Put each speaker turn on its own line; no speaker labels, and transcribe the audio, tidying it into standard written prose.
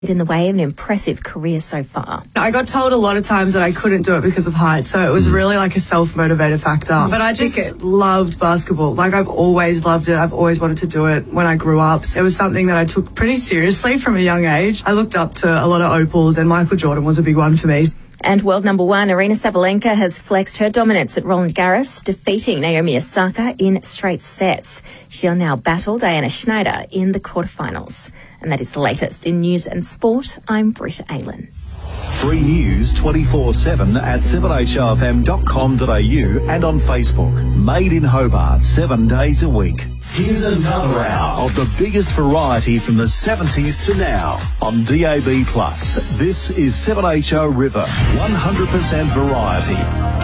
in the way of an impressive career so far.
I got told a lot of times that I couldn't do it because of height, so it was really like a self-motivator factor. But I just loved basketball. Like, I've always loved it. I've always wanted to do it when I grew up. It was something that I took pretty seriously from a young age. I looked up to a lot of opals, and Michael Jordan was a big one for me.
And world number one, Aryna Sabalenka has flexed her dominance at Roland Garros, defeating Naomi Osaka in straight sets. She'll now battle Diana Schneider in the quarterfinals. And that is the latest in news and sport. I'm Britta Aylan.
3 News 24/7 at 7hrfm.com.au and on Facebook. Made in Hobart 7 days a week. Here's another hour of the biggest variety from the 70s to now on DAB+. This is 7HO River, 100% variety.